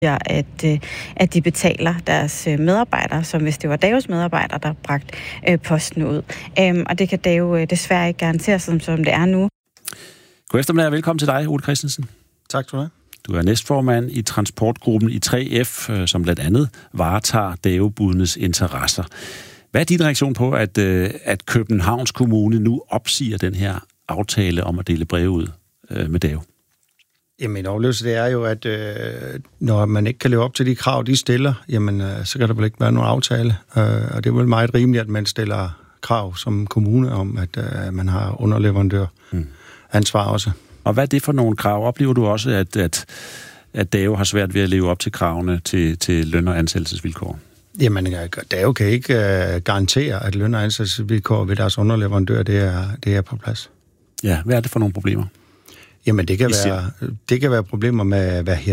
at de betaler deres medarbejdere, som hvis det var Daos medarbejdere, der bragte posten ud. Og det kan Dao desværre ikke garantere, som det er nu. God eftermiddag og velkommen til dig, Ole Christensen. Tak skal du have. Du er næstformand i transportgruppen i 3F, som blandt andet varetager Dao-budenes interesser. Hvad er din reaktion på, at Københavns Kommune nu opsiger den her aftale om at dele breve ud med Dao? Jamen, en oplevelse det er jo, at når man ikke kan leve op til de krav, de stiller, jamen, så kan der vel ikke være nogen aftale. Og det er vel meget rimeligt, at man stiller krav som kommune om, at man har underleverandør ansvar også. Og hvad er det for nogle krav? Oplever du også, at Dao har svært ved at leve op til kravene til løn- og ansættelsesvilkår? Jamen, Dao kan ikke garantere, at løn- og ansættelsesvilkår ved deres underleverandør, det er på plads. Ja, hvad er det for nogle problemer? Jamen, det kan være problemer med,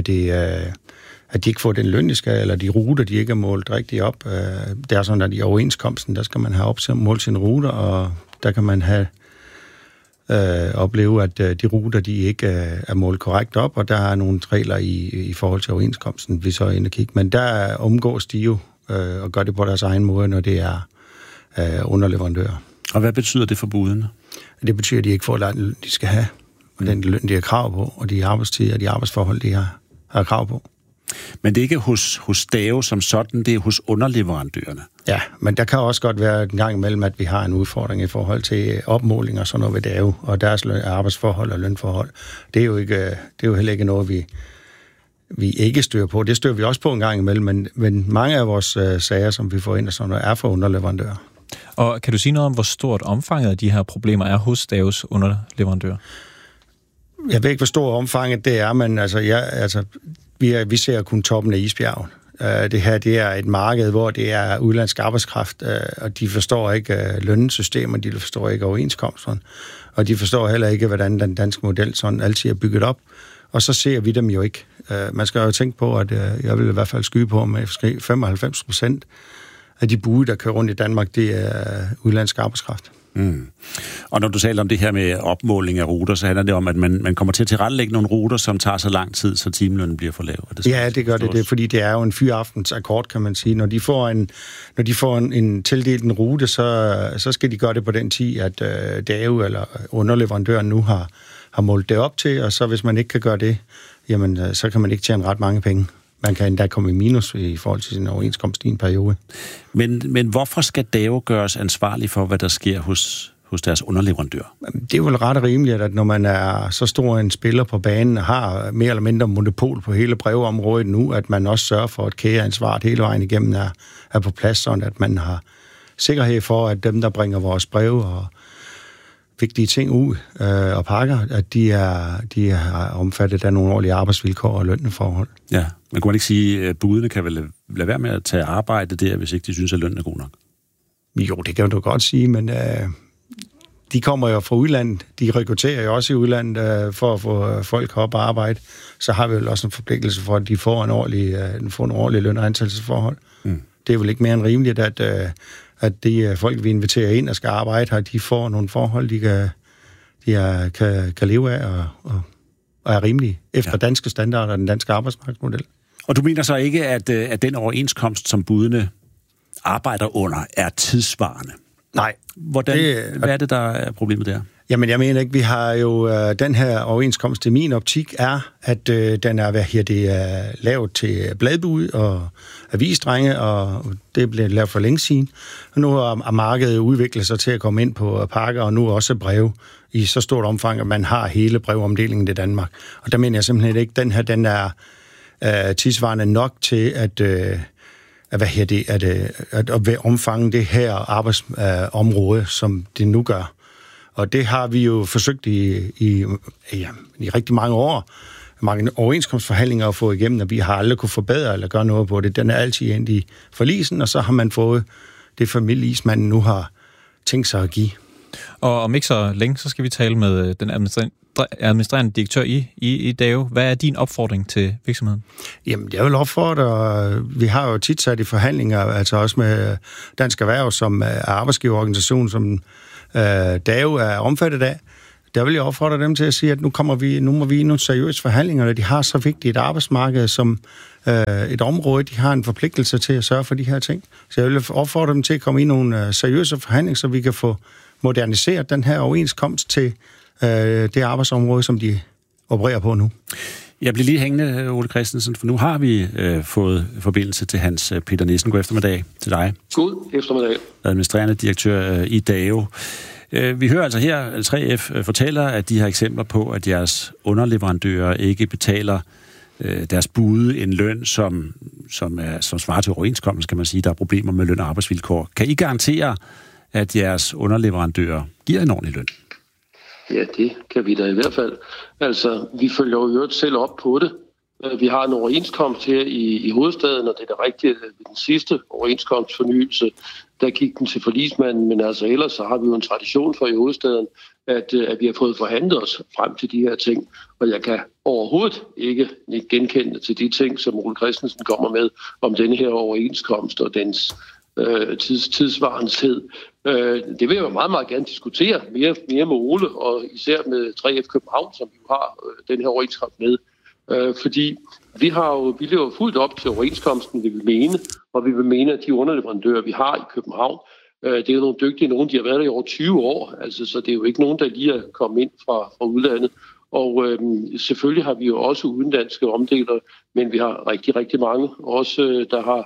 at de ikke får den løn, de skal, eller de ruter, de ikke er målt rigtigt op. Det er sådan, at i overenskomsten, der skal man have målt sine ruter, og der kan man opleve, at de ruter, de ikke er målt korrekt op, og der er nogle regler i forhold til overenskomsten, vi så er inde og kigge. Men der omgås de jo og gør det på deres egen måde, når det er underleverandører. Og hvad betyder det for budene? Det betyder, at de ikke får den, de skal have, og den løn, de har krav på, og de arbejdstider og de arbejdsforhold, de har krav på. Men det er ikke hos Dao som sådan, det er hos underleverandørerne. Ja, men der kan også godt være en gang imellem, at vi har en udfordring i forhold til opmåling og sådan noget ved Dao, og deres arbejdsforhold og lønforhold. Det er jo heller ikke noget, vi ikke støder på. Det støder vi også på en gang imellem, men mange af vores sager, som vi får ind, og sådan noget, er for underleverandører. Og kan du sige noget om, hvor stort omfanget af de her problemer er hos Daos underleverandører? Jeg ved ikke, hvor stort omfanget det er, men vi ser kun toppen af isbjergen. Det her, det er et marked, hvor det er udenlandsk arbejdskraft, og de forstår ikke lønsystemet, de forstår ikke overenskomsterne, og de forstår heller ikke, hvordan den danske model sådan altid er bygget op, og så ser vi dem jo ikke. Man skal jo tænke på, at jeg vil i hvert fald skyde på, med 95% af de bude, der kører rundt i Danmark, det er udenlandsk arbejdskraft. Mm. Og når du taler om det her med opmåling af ruter, så handler det om, at man kommer til at tilrettelægge nogle ruter, som tager så lang tid, så timelønnen bliver for lav. Ja, det gør det, fordi det er jo en fyraftens akkord, kan man sige. Når de får en tildelt en rute, så skal de gøre det på den tid, at Dao eller underleverandøren nu har målt det op til, og så hvis man ikke kan gøre det, jamen så kan man ikke tjene ret mange penge. Man kan endda komme i minus i forhold til sin overenskomst i en periode. Men hvorfor skal Dao gøres ansvarlig for, hvad der sker hos deres underleverandør? Det er vel ret og rimeligt, at når man er så stor en spiller på banen, har mere eller mindre monopol på hele brevområdet nu, at man også sørger for, at kædeansvaret hele vejen igennem er på plads, sådan at man har sikkerhed for, at dem, der bringer vores breve og vigtige ting ud og pakker, at de er omfattet af nogle ordentlige arbejdsvilkår og lønneforhold. Ja, man kunne ikke sige, at budene kan vel lade være med at tage arbejde der, hvis ikke de synes, at lønnen er god nok? Jo, det kan du godt sige, men de kommer jo fra udlandet. De rekrutterer jo også i udlandet for at få folk op og arbejde. Så har vi jo også en forpligtelse for, at de får en ordentlig løn- og ansættelsesforhold. Mm. Det er vel ikke mere end rimeligt, at de folk, vi inviterer ind og skal arbejde her, de får nogle forhold, de kan leve af og er rimelige efter danske standarder og den danske arbejdsmarkedsmodel. Og du mener så ikke, at den overenskomst, som budene arbejder under, er tidsvarende? Nej. Hvad er det, der er problemet der? Jamen, jeg mener ikke, vi har jo den her overenskomst i min optik er, at den er lavet til bladbud og avisdrenge, og det blev lavet for længe siden. Og nu har markedet udviklet sig til at komme ind på pakker, og nu også brev i så stort omfang, at man har hele brevomdelingen i Danmark. Og der mener jeg simpelthen ikke, at den er tidsvarende nok til at omfange det her arbejdsområde, som det nu gør. Og det har vi jo forsøgt i rigtig mange år, mange overenskomstforhandlinger at få igennem, og vi har aldrig kunne forbedre eller gøre noget på det. Den er altid endt i forlisen, og så har man fået det formis, man nu har tænkt sig at give. Og om ikke så længe, så skal vi tale med den administrerende direktør i Dao. Hvad er din opfordring til virksomheden? Jamen, jeg vil opfordre, vi har jo tit sat i forhandlinger, altså også med Dansk Erhverv, som er arbejdsgiverorganisation, som Dao er omfattet af. Der vil jeg opfordre dem til at sige, at nu må vi i nogle seriøse forhandlinger, når de har så vigtigt et arbejdsmarked som et område, de har en forpligtelse til at sørge for de her ting. Så jeg vil opfordre dem til at komme i nogle seriøse forhandlinger, så vi kan få moderniseret den her overenskomst til det arbejdsområde, som de opererer på nu. Jeg bliver lige hængende, Ole Christensen, for nu har vi fået forbindelse til Hans Peter Nissen. God eftermiddag til dig. God eftermiddag. Administrerende direktør i DAO. Vi hører altså her, 3F fortæller, at de har eksempler på, at jeres underleverandører ikke betaler deres bud en løn, som svarer til overenskomsten, kan man sige. Der er problemer med løn og arbejdsvilkår. Kan I garantere, at jeres underleverandører giver en ordentlig løn? Ja, det kan vi da i hvert fald. Altså, vi følger jo selv op på det. Vi har en overenskomst her i hovedstaden, og det er da rigtigt, at den sidste overenskomstfornyelse, der gik den til forligsmanden, men altså ellers så har vi jo en tradition for i hovedstaden, at vi har fået forhandlet os frem til de her ting, og jeg kan overhovedet ikke genkende til de ting, som Ole Christensen kommer med om denne her overenskomst og dens tidsvarenshed. Det vil jeg jo meget, meget gerne diskutere mere med Ole, og især med 3F København, som vi jo har den her overenskomst med. Fordi vi lever fuldt op til overenskomsten, vi vil mene, og vi vil mene, at de underleverandører, vi har i København, det er jo nogle dygtige nogen, de har været der i over 20 år, altså, så det er jo ikke nogen, der lige er kommet ind fra udlandet. Og selvfølgelig har vi jo også udenlandske omdelere, men vi har rigtig, rigtig mange, også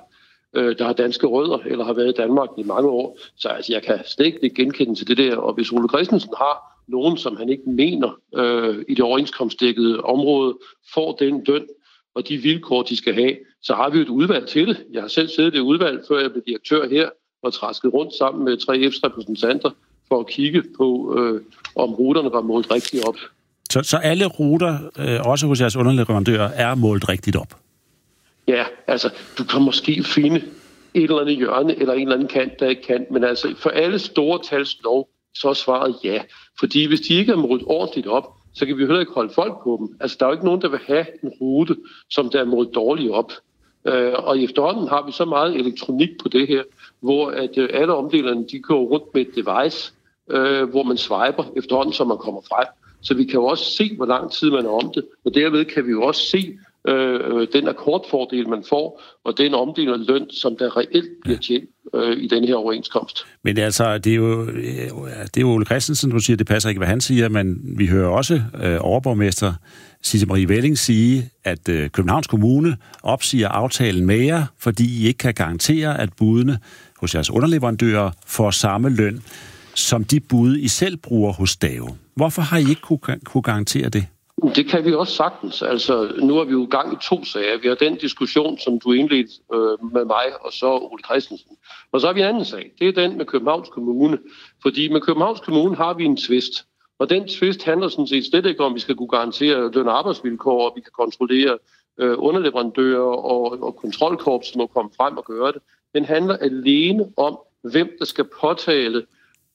der har danske rødder, eller har været i Danmark i mange år. Så altså, jeg kan slet ikke genkende til det der, og hvis Ole Christensen har nogen, som han ikke mener i det overenskomstdækkede område, får den løn og de vilkår, de skal have, så har vi jo et udvalg til det. Jeg har selv siddet i det udvalg, før jeg blev direktør her, og trasket rundt sammen med 3F's repræsentanter for at kigge på, om ruterne var målt rigtigt op. Så alle ruter, også hos jeres underleverandører, er målt rigtigt op? Ja, altså, du kan måske finde et eller andet hjørne eller en eller anden kant, der ikke kan, men altså, for alle store tals lov, så er svaret ja. Fordi hvis de ikke er målt ordentligt op, så kan vi heller ikke holde folk på dem. Altså, der er jo ikke nogen, der vil have en rute, som der er målt dårligt op. Og i efterhånden har vi så meget elektronik på det her, hvor at alle omdelerne, de går rundt med et device, hvor man swiper efterhånden, så man kommer frem. Så vi kan jo også se, hvor lang tid man er om det, og derved kan vi jo også se den akkordfordel, man får, og den omdeler løn, som der reelt bliver tjent i den her overenskomst. Men altså, det er jo Ole Christensen, du siger, det passer ikke, hvad han siger, men vi hører også overborgmester Sisse Marie Velling sige, at Københavns Kommune opsiger aftalen med jer, fordi I ikke kan garantere, at budene hos jeres underleverandører får samme løn, som de bud, I selv bruger hos DAO. Hvorfor har I ikke kunne garantere det? Det kan vi også sagtens. Altså, nu er vi jo i gang i 2 sager. Vi har den diskussion, som du indledte med mig, og så Ole Christensen. Og så har vi en anden sag. Det er den med Københavns Kommune. Fordi med Københavns Kommune har vi en tvist. Og den tvist handler sådan set slet ikke om, at vi skal kunne garantere løn- og arbejdsvilkår, og vi kan kontrollere underleverandører og kontrolkorps, som må komme frem og gøre det. Den handler alene om, hvem der skal påtale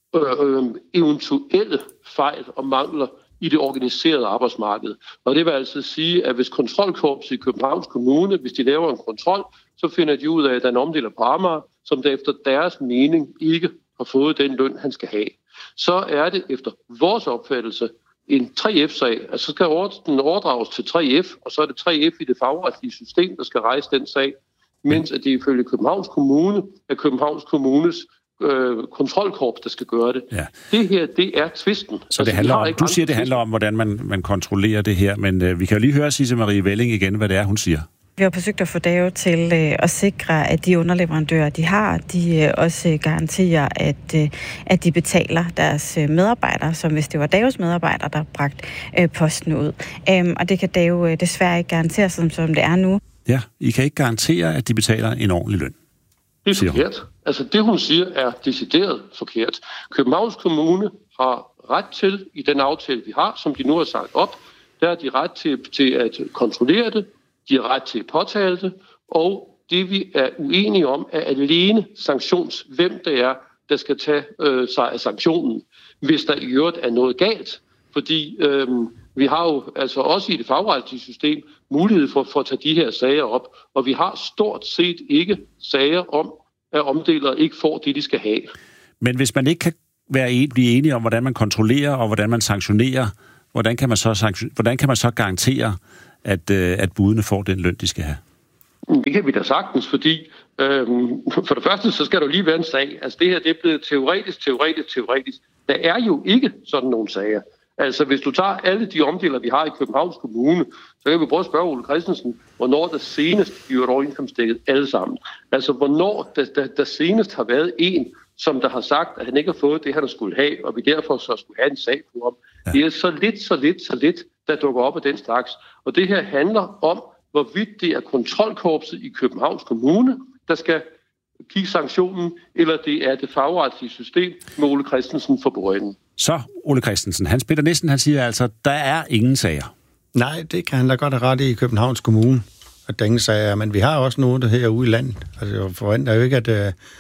eventuelle fejl og mangler i det organiserede arbejdsmarked. Og det vil altså sige, at hvis kontrolkorpset i Københavns Kommune, hvis de laver en kontrol, så finder de ud af, at der er en omdeler på Amager, som der efter deres mening ikke har fået den løn, han skal have. Så er det efter vores opfattelse en 3F-sag. Altså så skal den overdrages til 3F, og så er det 3F i det fagretlige system, der skal rejse den sag, mens at det ifølge Københavns Kommune er Københavns Kommunes kontrolkorps, der skal gøre det. Ja. Det her, det er tvisten. Så det handler om, du siger, det handler om, hvordan man kontrollerer det her, men vi kan jo lige høre Sisse Marie Velling igen, hvad det er, hun siger. Vi har forsøgt at få DAO til at sikre, at de underleverandører, de har, de også garanterer, at de betaler deres medarbejdere, som hvis det var DAOs medarbejdere, der bragte posten ud. Og det kan DAO desværre ikke garantere, som det er nu. Ja, I kan ikke garantere, at de betaler en ordentlig løn. Det er forkert. Altså det, hun siger, er decideret forkert. Københavns Kommune har ret til, i den aftale, vi har, som de nu har sagt op, der har de ret til at kontrollere det, de har ret til at påtale det, og det, vi er uenige om, er alene hvem det er, der skal tage sig af sanktionen, hvis der i øvrigt er noget galt. Fordi vi har jo altså også i det fagretlige system mulighed for at tage de her sager op, og vi har stort set ikke sager om, at omdelere ikke får det, de skal have. Men hvis man ikke kan blive enige om, hvordan man kontrollerer og hvordan man sanktionerer? Hvordan kan man så garantere, at budene får den løn, de skal have? Det kan vi da sagtens, fordi for det første, så skal der lige være en sag. Altså det her, det er blevet teoretisk. Der er jo ikke sådan nogle sager. Altså hvis du tager alle de omdeler, vi har i Københavns Kommune, så kan vi prøve at spørge Ole Christensen, hvornår der senest bliver overenskomstdækket alle sammen. Altså hvornår der senest har været en, som der har sagt, at han ikke har fået det, han skulle have, og vi derfor så skulle have en sag på ham. Ja. Det er så lidt, der dukker op af den slags. Og det her handler om, hvorvidt det er kontrolkorpset i Københavns Kommune, der skal give sanktionen, eller det er det fagretlige system med Ole Christensen for bordenden. Så, Ole Christensen, Hans Peter Nissen, han siger altså, der er ingen sager. Nej, det kan han da godt have ret i Københavns Kommune, at der ingen sager, men vi har også noget herude i landet. Altså, jeg forventer jo ikke,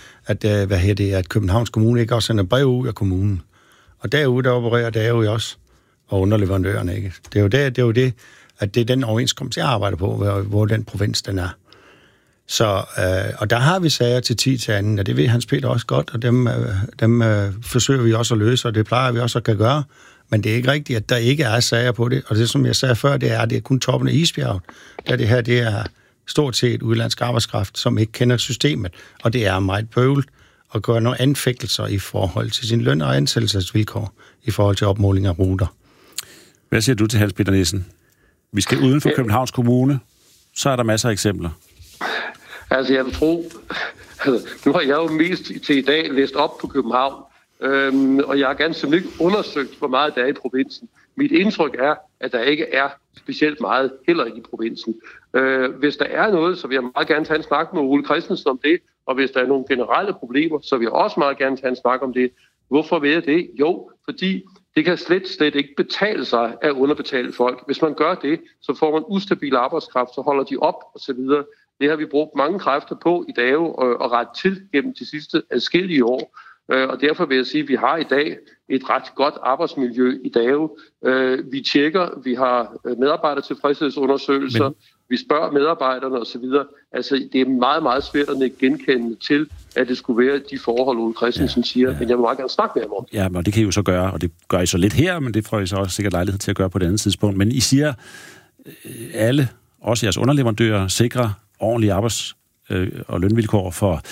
at Københavns Kommune ikke også sender brev ud af kommunen. Og derude, der opererer det jo også, og underleverandørerne, ikke? Det er det, den overenskomst, jeg arbejder på, hvor den provins den er. Så, og der har vi sager til 10 til anden, og det ved Hans Peter også godt, og dem forsøger vi også at løse, og det plejer vi også at kan gøre. Men det er ikke rigtigt, at der ikke er sager på det. Og det, som jeg sagde før, det er kun toppen af isbjerget. Det her, det er stort set udlandsk arbejdskraft, som ikke kender systemet, og det er meget bøvlet at gøre nogle anfægtelser i forhold til sin løn og ansættelsesvilkår, i forhold til opmåling af ruter. Hvad siger du til Hans Peter Nissen? Vi skal uden for Københavns Kommune, så er der masser af eksempler. Altså, jeg vil tro, nu har jeg jo mest til i dag læst op på København, og jeg har ganske ikke undersøgt, hvor meget der er i provinsen. Mit indtryk er, at der ikke er specielt meget heller i provinsen. Hvis der er noget, så vil jeg meget gerne tage en snak med Ole Christensen om det, og hvis der er nogle generelle problemer, så vil jeg også meget gerne tage en snak om det. Hvorfor vil jeg det? Jo, fordi det kan slet ikke betale sig at underbetale folk. Hvis man gør det, så får man ustabil arbejdskraft, så holder de op osv. Det har vi brugt mange kræfter på i dag og ret til gennem de sidste adskillige år. Og derfor vil jeg sige, at vi har i dag et ret godt arbejdsmiljø i DAO. Vi tjekker, vi har medarbejdertilfredshedsundersøgelser, vi spørger medarbejderne osv. Altså, det er meget, meget svært at genkende til, at det skulle være de forhold, Ole Christensen siger. Men jeg vil meget gerne snakke med ham om det. Ja, men det kan I jo så gøre, og det gør I så lidt her, men det får I så også sikkert lejlighed til at gøre på det andet tidspunkt. Men I siger, alle, også jeres underleverandører, sikrer ordentlige arbejds- og lønvilkår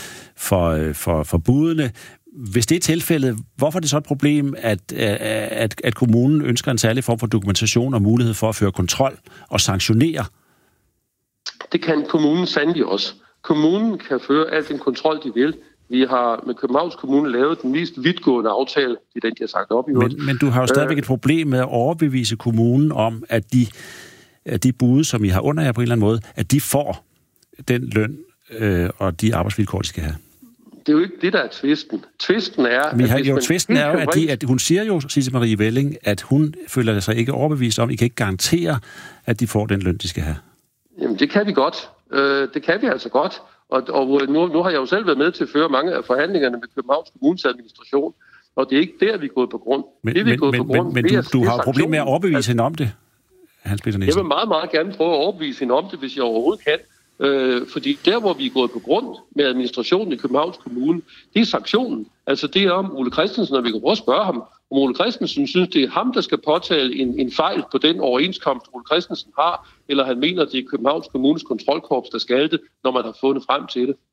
for budene. Hvis det er tilfældet, hvorfor er det så et problem, at kommunen ønsker en særlig form for dokumentation og mulighed for at føre kontrol og sanktionere? Det kan kommunen sandelig også. Kommunen kan føre al den kontrol, de vil. Vi har med Københavns Kommune lavet den mest vidtgående aftale, det er den, de har sagt op i øvrigt. Men du har jo stadigvæk et problem med at overbevise kommunen om, at de bud, som I har under jer på en eller anden måde, at de får den løn og de arbejdsvilkår, de skal have. Det er jo ikke det, der er tvisten. Tvisten er... Tvisten er jo, at hun siger jo, Sisse Marie Welling, at hun føler sig ikke overbevist om, I kan ikke garantere, at de får den løn, de skal have. Jamen, det kan vi godt. Det kan vi altså godt. Og nu har jeg jo selv været med til at føre mange af forhandlingerne med Københavns Kommunes administration, og det er ikke der, vi er gået på grund. Men du har jo problemer med at overbevise hende om det, Hans Peter Nissen. Jeg vil meget, meget gerne prøve at overbevise hende om det, hvis jeg overhovedet kan. Fordi der, hvor vi er gået på grund med administrationen i Københavns Kommune, det er sanktionen. Altså det er om Ole Christensen, og vi kan prøve at spørge ham, om Ole Christensen synes, det er ham, der skal påtale en fejl på den overenskomst, Ole Christensen har, eller han mener, det er Københavns Kommunes kontrolkorps, der skal det, når man har fundet frem til det.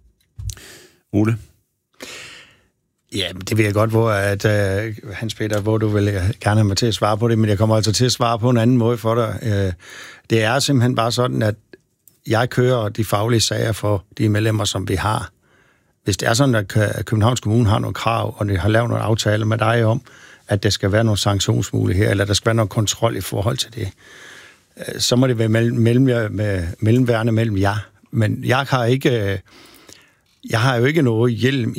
Ole? Ja, det vil jeg godt, Hans Peter, hvor du vil gerne have mig til at svare på det, men jeg kommer altså til at svare på en anden måde for dig. Det er simpelthen bare sådan, at jeg kører de faglige sager for de medlemmer, som vi har. Hvis det er sådan, at Københavns Kommune har nogle krav, og de har lavet nogle aftaler med dig om, at der skal være nogle sanktionsmuligheder, eller der skal være noget kontrol i forhold til det, så må det være mellemværende mellem jer. Men jeg har jo ikke noget hjelm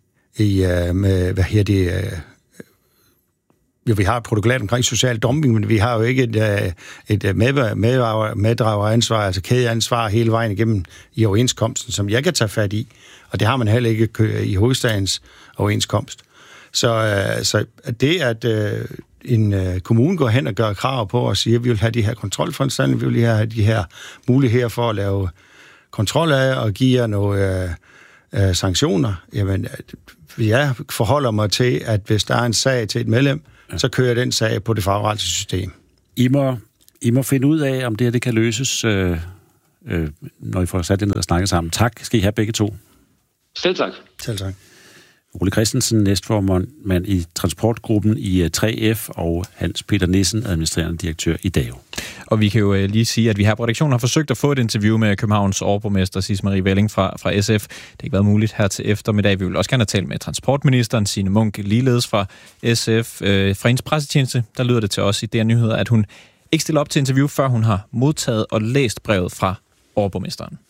vi har et protokollat omkring social dumping, men vi har jo ikke et meddrageransvar, altså kædeansvar hele vejen igennem i overenskomsten, som jeg kan tage fat i. Og det har man heller ikke i hovedstadens overenskomst. Så det, at en kommune går hen og gør krav på og siger, at vi vil have de her kontrolforanstaltninger, vi vil have de her muligheder for at lave kontrol af og give jer nogle sanktioner, jamen jeg forholder mig til, at hvis der er en sag til et medlem, så kører den sag på det fagretlige system. I må finde ud af, om det her det kan løses, når I får sat det ned og snakke sammen. Tak skal I have begge to. Selv tak. Selv tak. Ole Christensen, næstformand i transportgruppen i 3F, og Hans Peter Nissen, administrerende direktør i DAO. Og vi kan jo lige sige, at vi her på redaktionen har forsøgt at få et interview med Københavns overborgmester Sisse Marie Velling fra SF. Det har ikke været muligt her til eftermiddag. Vi vil også gerne have talt med transportministeren Signe Munk, ligeledes fra SF. Fra hendes pressetjeneste, der lyder det til os i DR Nyheder, at hun ikke stiller op til interview, før hun har modtaget og læst brevet fra overborgmesteren.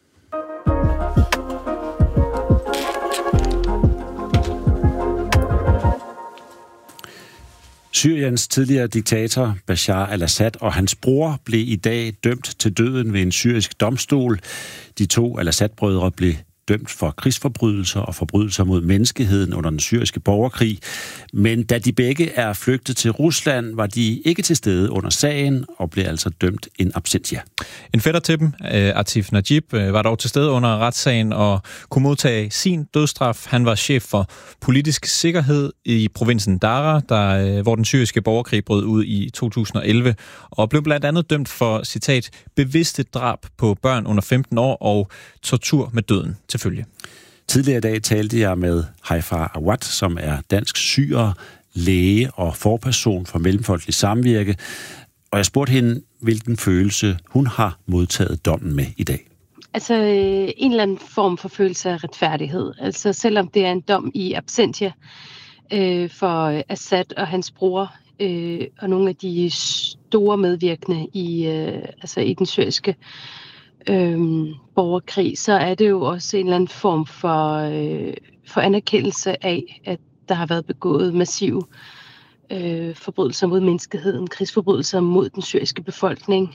Syriens tidligere diktator Bashar al-Assad og hans bror blev i dag dømt til døden ved en syrisk domstol. De 2 al-Assad-brødre blev dømt for krigsforbrydelser og forbrydelser mod menneskeheden under den syriske borgerkrig. Men da de begge er flygtet til Rusland, var de ikke til stede under sagen og blev altså dømt in absentia. En fætter til dem, Atif Najib, var dog til stede under retssagen og kunne sin dødsstraf. Han var chef for politisk sikkerhed i provinsen Dara, hvor den syriske borgerkrig brød ud i 2011, og blev blandt andet dømt for, citat, bevidste drab på børn under 15 år og tortur med døden til følge. Tidligere i dag talte jeg med Haifa Awad, som er dansk syrer, læge og forperson for Mellemfolkeligt Samvirke, og jeg spurgte hende, hvilken følelse hun har modtaget dommen med i dag. Altså en eller anden form for følelse af retfærdighed. Altså selvom det er en dom i absentia for Assad og hans bror og nogle af de store medvirkende i den syriske borgerkrig, så er det jo også en eller anden form for anerkendelse af, at der har været begået massive forbrydelser mod menneskeheden, krigsforbrydelser mod den syriske befolkning,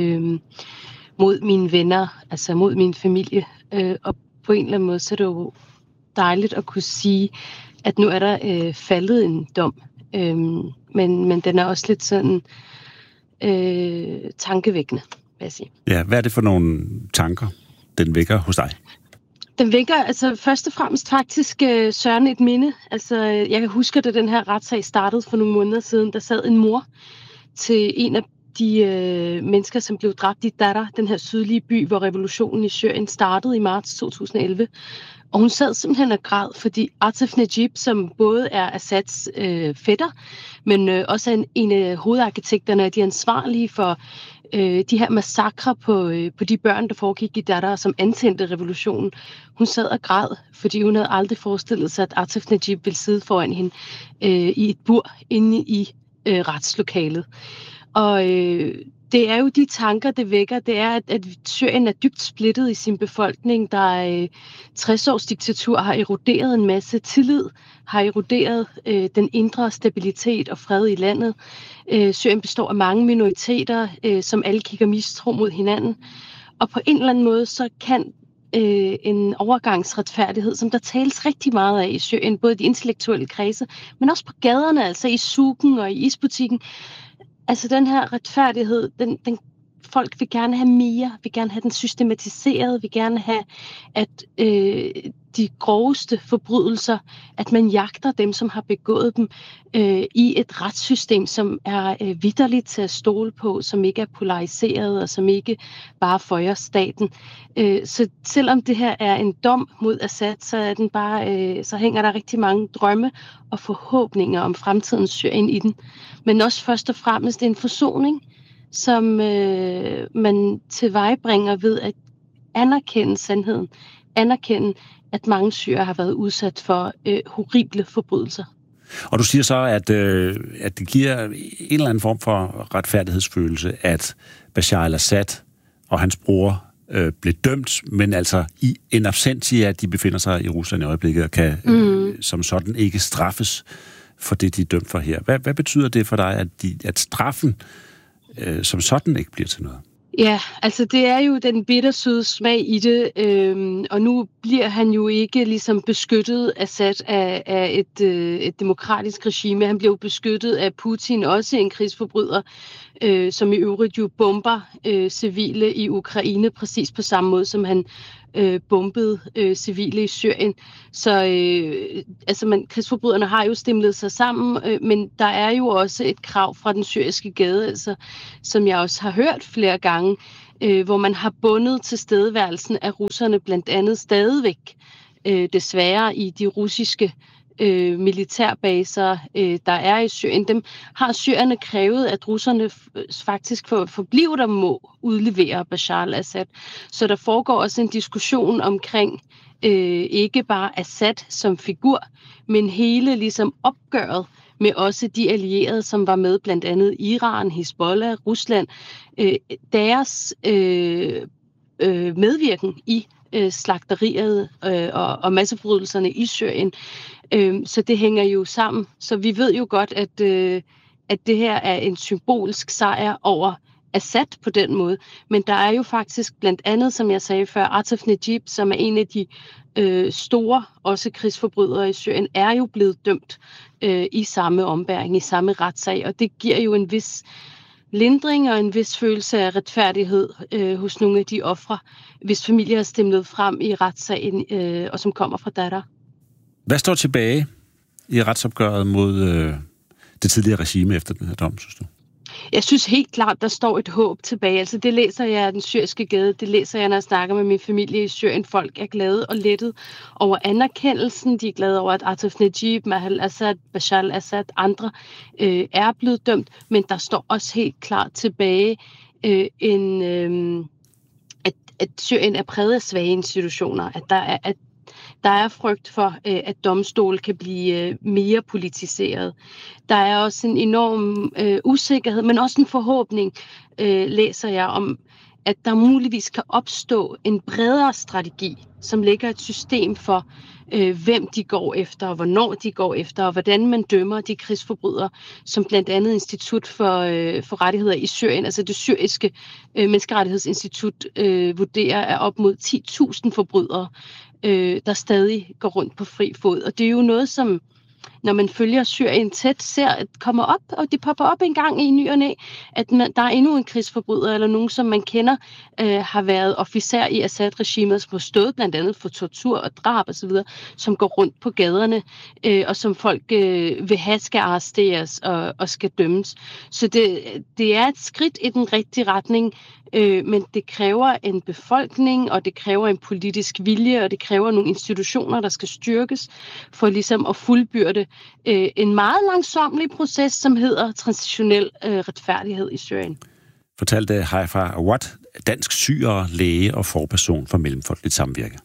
mod mine venner, altså mod min familie. Og på en eller anden måde, så er det jo dejligt at kunne sige, at nu er der faldet en dom. Men den er også lidt sådan tankevækkende, vil jeg sige. Ja, hvad er det for nogle tanker, den vækker hos dig? Den vækker altså først og fremmest faktisk Søren et minde. Altså, jeg kan huske, da den her retssag startede for nogle måneder siden, der sad en mor til en af de mennesker, som blev dræbt i Dara, den her sydlige by, hvor revolutionen i Syrien startede i marts 2011. Og hun sad simpelthen og græd, fordi Atif Najib, som både er Assads fætter, men også er en af hovedarkitekterne, de ansvarlige for de her massakre på de børn, der foregik i Dara, som antændte revolutionen. Hun sad og græd, fordi hun havde aldrig forestillet sig, at Atif Najib ville sidde foran hende i et bur inde i retslokalet. Og det er jo de tanker, det vækker. Det er, at Syrien er dybt splittet i sin befolkning. Der er 60 års diktatur, har eroderet en masse tillid, har eroderet den indre stabilitet og fred i landet. Syrien består af mange minoriteter, som alle kigger mistro mod hinanden. Og på en eller anden måde, så kan en overgangsretfærdighed, som der tales rigtig meget af i Syrien, både de intellektuelle kredse, men også på gaderne, altså i sukken og i isbutikken. Altså den her retfærdighed, den folk vil gerne have mere, vil gerne have den systematiseret, vil gerne have, at de groveste forbrydelser, at man jagter dem, som har begået dem i et retssystem, som er vitterligt til at stole på, som ikke er polariseret og som ikke bare føjer staten. Så selvom det her er en dom mod Assad, så er den bare, så hænger der rigtig mange drømme og forhåbninger om fremtidens Syrien i den. Men også først og fremmest en forsoning, som man tilvejebringer ved at anerkende sandheden, anerkende, at mange syrere har været udsat for horrible forbrydelser. Og du siger så, at det giver en eller anden form for retfærdighedsfølelse, at Bashar al-Assad og hans bror blev dømt, men altså i en absentia, at de befinder sig i Rusland i øjeblikket og kan som sådan ikke straffes for det, de er dømt for her. Hvad betyder det for dig, at straffen som sådan ikke bliver til noget? Ja, altså det er jo den bittersøde smag i det, og nu bliver han jo ikke ligesom beskyttet Assad af et demokratisk regime. Han bliver jo beskyttet af Putin, også en krigsforbryder, som i øvrigt jo bomber civile i Ukraine, præcis på samme måde som han bombet civile i Syrien. Så krigsforbryderne har jo stimlet sig sammen, men der er jo også et krav fra den syriske gade, altså, som jeg også har hørt flere gange, hvor man har bundet tilstedeværelsen af russerne blandt andet stadigvæk, desværre i de russiske militærbaser, der er i Syrien. Dem har syrerne krævet, at russerne faktisk for at forblive der må udlevere Bashar al-Assad. Så der foregår også en diskussion omkring ikke bare Assad som figur, men hele ligesom opgøret med også de allierede, som var med, blandt andet Iran, Hezbollah, Rusland, deres medvirken i slagteriet og masseforbrydelserne i Syrien. Så det hænger jo sammen. Så vi ved jo godt, at det her er en symbolsk sejr over Assad på den måde. Men der er jo faktisk blandt andet, som jeg sagde før, Atef Najib, som er en af de store også krigsforbrydere i Syrien, er jo blevet dømt i samme ombæring, i samme retssag. Og det giver jo en vis lindring og en vis følelse af retfærdighed hos nogle af de ofre, hvis familier er stemlet frem i retssagen, og som kommer fra Daraa. Hvad står tilbage i retsopgøret mod det tidligere regime efter den her dom, synes du? Jeg synes helt klart, der står et håb tilbage. Altså det læser jeg af den syriske gade, det læser jeg, når jeg snakker med min familie i Syrien. Folk er glade og lettet over anerkendelsen. De er glade over, at Atef Najib, Maher al-Assad, Bashar al-Assad, andre er blevet dømt. Men der står også helt klart tilbage, at Syrien er præget af svage institutioner. At der er frygt for, at domstol kan blive mere politiseret. Der er også en enorm usikkerhed, men også en forhåbning, læser jeg om, at der muligvis kan opstå en bredere strategi, som lægger et system for, hvem de går efter, og hvornår de går efter, og hvordan man dømmer de krigsforbrydere, som blandt andet Institut for Rettigheder i Syrien, altså det syriske menneskerettighedsinstitut, vurderer er op mod 10.000 forbrydere, der stadig går rundt på fri fod. Og det er jo noget, som, når man følger Syrien tæt, ser at kommer op, og det popper op en gang i ny og næ, at der er endnu en krigsforbryder, eller nogen, som man kender, har været officer i Assad-regimet, som har stået blandt andet for tortur og drab osv., som går rundt på gaderne, og som folk vil have skal arresteres og skal dømmes. Så det er et skridt i den rigtige retning, men det kræver en befolkning, og det kræver en politisk vilje, og det kræver nogle institutioner, der skal styrkes for ligesom at fuldbyrde en meget langsomlig proces, som hedder transitionel retfærdighed i Syrien. Fortalte Haifa Awad, dansk syrer, læge og forperson for Mellemfolkeligt Samvirke.